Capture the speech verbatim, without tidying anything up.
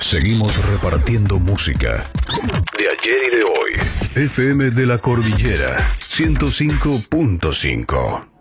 Seguimos repartiendo música de ayer y de hoy. F M de la Cordillera ciento cinco punto cinco.